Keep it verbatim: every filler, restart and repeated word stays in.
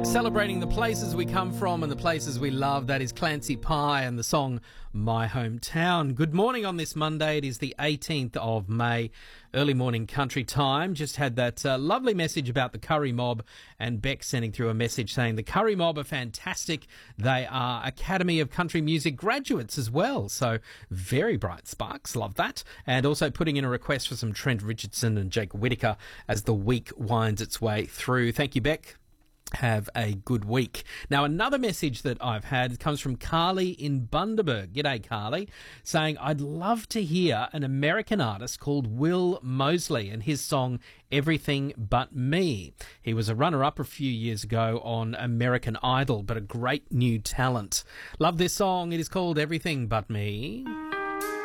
Celebrating the places we come from and the places we love. That is Clancy Pye and the song My Hometown. Good morning on this Monday. It is the eighteenth of May. Early morning country time. Just had that uh, lovely message about the Curry Mob, and Beck sending through a message saying the Curry Mob are fantastic. They are Academy of Country Music graduates as well. So very bright sparks. Love that. And also putting in a request for some Trent Richardson and Jake Whittaker as the week winds its way through. Thank you, Beck. Have a good week. Now, another message that I've had comes from Carly in Bundaberg. G'day, Carly. Saying, I'd love to hear an American artist called Will Mosley and his song Everything But Me. He was a runner-up a few years ago on American Idol, but a great new talent. Love this song. It is called Everything But Me.